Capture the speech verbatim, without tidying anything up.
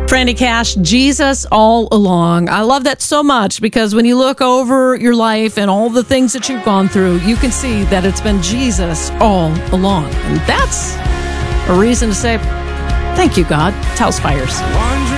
Franny Cash, Jesus all along. I love that so much because when you look over your life and all the things that you've gone through, you can see that it's been Jesus all along. And that's a reason to say, thank you, God. House Fires.